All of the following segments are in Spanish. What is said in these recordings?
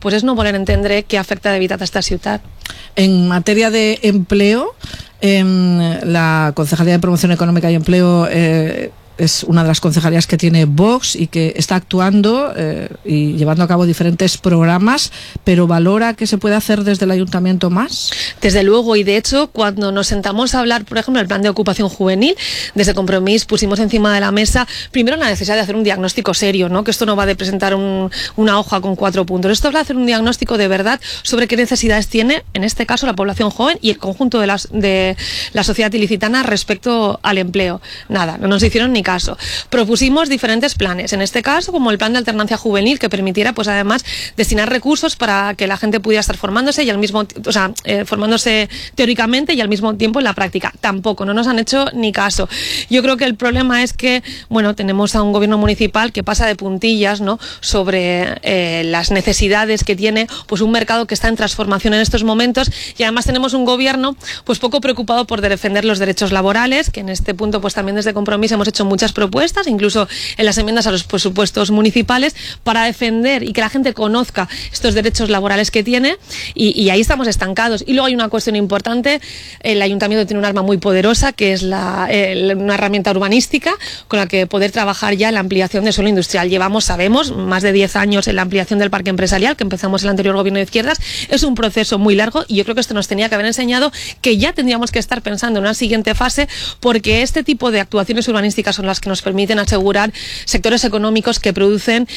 pues és no voler entendre què afecta de veritat a esta ciutat. En materia de empleo, la Concejalía de Promoción Económica y Empleo es una de las concejalías que tiene Vox y que está actuando y llevando a cabo diferentes programas, pero valora que se puede hacer desde el ayuntamiento más. Desde luego, y de hecho, cuando nos sentamos a hablar, por ejemplo, del plan de ocupación juvenil, desde Compromís pusimos encima de la mesa, primero, la necesidad de hacer un diagnóstico serio, ¿no? Que esto no va de presentar una hoja con 4 puntos. Esto habla de hacer un diagnóstico de verdad sobre qué necesidades tiene, en este caso, la población joven y el conjunto de la sociedad ilicitana respecto al empleo. Nada, no nos hicieron ni caso. Propusimos diferentes planes, en este caso como el plan de alternancia juvenil, que permitiera pues además destinar recursos para que la gente pudiera estar formándose y al mismo formándose teóricamente y al mismo tiempo en la práctica. Tampoco, no nos han hecho ni caso. Yo creo que el problema es que, bueno, tenemos a un gobierno municipal que pasa de puntillas, ¿no?, sobre las necesidades que tiene pues un mercado que está en transformación en estos momentos, y además tenemos un gobierno pues poco preocupado por defender los derechos laborales, que en este punto pues también desde Compromís hemos hecho muchas propuestas, incluso en las enmiendas a los presupuestos municipales, para defender y que la gente conozca estos derechos laborales que tiene, y ahí estamos estancados. Y luego hay una cuestión importante: el ayuntamiento tiene un arma muy poderosa, que es una herramienta urbanística con la que poder trabajar ya en la ampliación de suelo industrial. Sabemos, más de 10 años en la ampliación del parque empresarial, que empezamos el anterior gobierno de izquierdas. Es un proceso muy largo y yo creo que esto nos tenía que haber enseñado que ya tendríamos que estar pensando en una siguiente fase, porque este tipo de actuaciones urbanísticas son las que nos permiten asegurar sectores económicos que producen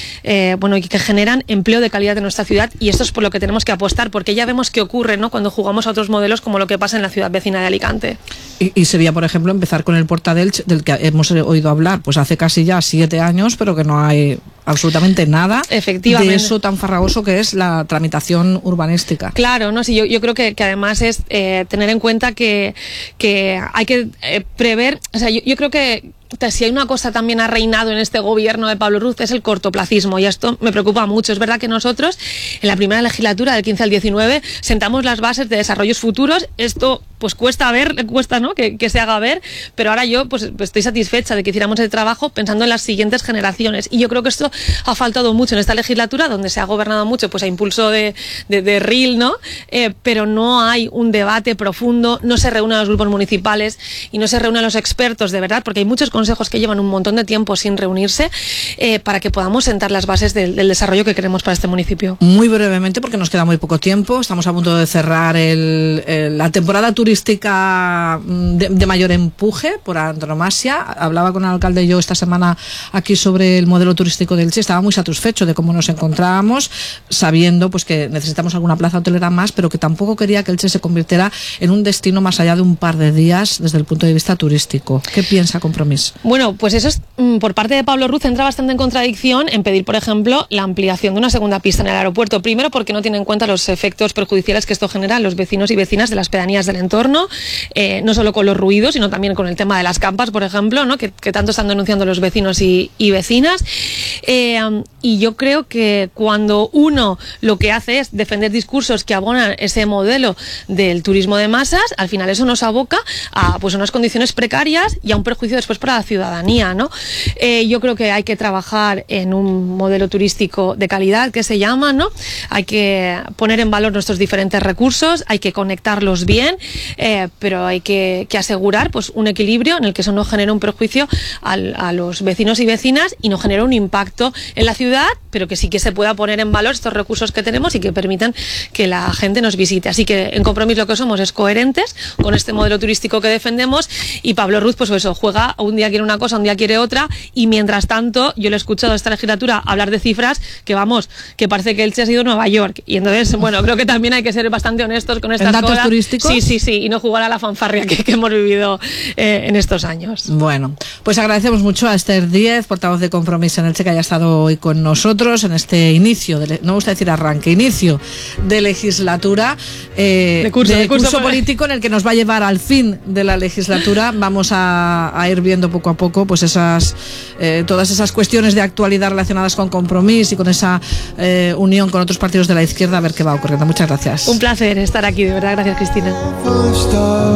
y que generan empleo de calidad en nuestra ciudad, y esto es por lo que tenemos que apostar, porque ya vemos qué ocurre, ¿no?, cuando jugamos a otros modelos como lo que pasa en la ciudad vecina de Alicante. Y sería, por ejemplo, empezar con el Porta d'Elx, del que hemos oído hablar pues hace casi ya 7 años, pero que no hay absolutamente nada de eso tan farragoso que es la tramitación urbanística. Claro, no, sí, yo creo que además es tener en cuenta que hay que prever, o sea, yo creo que si hay una cosa también ha reinado en este gobierno de Pablo Ruz es el cortoplacismo, y esto me preocupa mucho. Es verdad que nosotros en la primera legislatura del 15 al 19 sentamos las bases de desarrollos futuros. Esto pues cuesta, ¿no?, que se haga ver, pero ahora yo pues estoy satisfecha de que hiciéramos el trabajo pensando en las siguientes generaciones, y yo creo que esto ha faltado mucho en esta legislatura, donde se ha gobernado mucho pues a impulso de RIL, ¿no? Pero no hay un debate profundo, no se reúnen los grupos municipales y no se reúnen los expertos de verdad, porque hay muchos consejos que llevan un montón de tiempo sin reunirse, para que podamos sentar las bases del desarrollo que queremos para este municipio. Muy brevemente, porque nos queda muy poco tiempo, estamos a punto de cerrar la temporada turística de mayor empuje por antonomasia. Hablaba con el alcalde yo esta semana aquí sobre el modelo turístico del Elche. Estaba muy satisfecho de cómo nos encontrábamos, sabiendo pues que necesitamos alguna plaza hotelera más, pero que tampoco quería que Elche se convirtiera en un destino más allá de un par de días desde el punto de vista turístico. ¿Qué piensa Compromís? Bueno, pues eso es, por parte de Pablo Ruz entra bastante en contradicción en pedir, por ejemplo, la ampliación de una segunda pista en el aeropuerto. Primero, porque no tiene en cuenta los efectos perjudiciales que esto genera en los vecinos y vecinas de las pedanías del entorno, no solo con los ruidos, sino también con el tema de las campas, por ejemplo, ¿no?, que tanto están denunciando los vecinos y vecinas. Y yo creo que cuando uno lo que hace es defender discursos que abonan ese modelo del turismo de masas, al final eso nos aboca a pues unas condiciones precarias y a un perjuicio después para la ciudadanía, ¿no? Yo creo que hay que trabajar en un modelo turístico de calidad, que se llama, ¿no? Hay que poner en valor nuestros diferentes recursos, hay que conectarlos bien, pero hay que asegurar pues un equilibrio en el que eso no genere un perjuicio a los vecinos y vecinas y no genere un impacto en la ciudad, pero que sí que se pueda poner en valor estos recursos que tenemos y que permitan que la gente nos visite. Así que en Compromís lo que somos es coherentes con este modelo turístico que defendemos, y Pablo Ruz pues eso, juega, un día quiere una cosa, un día quiere otra, y mientras tanto yo le he escuchado esta legislatura hablar de cifras que parece que Elche ha sido Nueva York, y entonces bueno, creo que también hay que ser bastante honestos con estas datos cosas. Turísticos? Sí, y no jugar a la fanfarria que hemos vivido en estos años. Bueno, pues agradecemos mucho a Esther Díez, portavoz de Compromís en Elche, que haya estado hoy con nosotros en este inicio, no me gusta decir arranque, inicio de legislatura, de curso político en el que nos va a llevar al fin de la legislatura. Vamos a ir viendo poco a poco pues todas esas cuestiones de actualidad relacionadas con Compromís y con esa unión con otros partidos de la izquierda, a ver qué va ocurriendo. Muchas gracias. Un placer estar aquí, de verdad. Gracias, Cristina.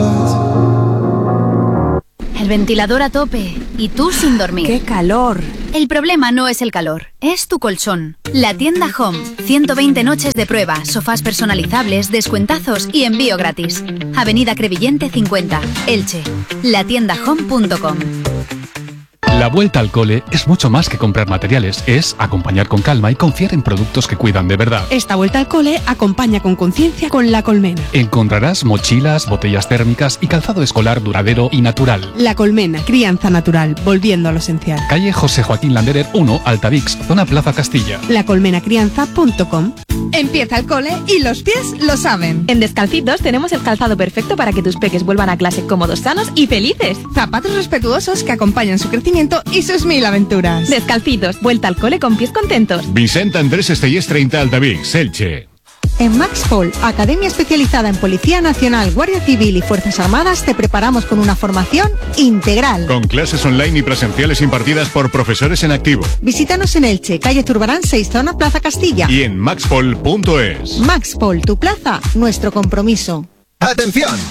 El ventilador a tope y tú sin dormir. ¡Qué calor! El problema no es el calor, es tu colchón. La tienda Home. 120 noches de prueba, sofás personalizables, descuentazos y envío gratis. Avenida Crevillente 50, Elche. latiendahome.com. La vuelta al cole es mucho más que comprar materiales, es acompañar con calma y confiar en productos que cuidan de verdad. Esta vuelta al cole acompaña con conciencia con La Colmena. Encontrarás mochilas, botellas térmicas y calzado escolar duradero y natural. La Colmena, crianza natural, volviendo a lo esencial. Calle José Joaquín Landerer 1, Altavix, zona Plaza Castilla. lacolmenacrianza.com. Empieza el cole y los pies lo saben. En Descalcitos tenemos el calzado perfecto para que tus peques vuelvan a clase cómodos, sanos y felices. Zapatos respetuosos que acompañan su crecimiento y sus 1000 aventuras. Descalcitos, vuelta al cole con pies contentos. Vicente Andrés Estellés 30, Altavix, Elche. En Maxpol, academia especializada en Policía Nacional, Guardia Civil y Fuerzas Armadas, te preparamos con una formación integral. Con clases online y presenciales impartidas por profesores en activo. Visítanos en Elche, calle Zurbarán 6, zona Plaza Castilla. Y en maxpol.es. Maxpol, tu plaza, nuestro compromiso. ¡Atención!